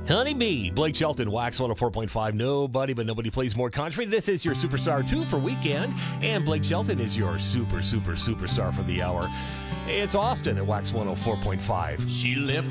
Honeybee, Blake Shelton, Wax 104.5. Nobody plays more country. This is your Superstar 2 for weekend, and Blake Shelton is your superstar for the hour. It's Austin at Wax 104.5. She left